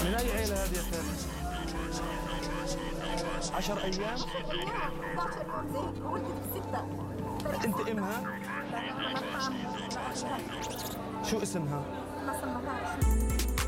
من أي عيلة هذه يا خالد؟ 10 أيام؟ 11 يوم زي هيك ولدت بستة. أنت أمها؟ لا، شو اسمها؟ ما سمعتهاش.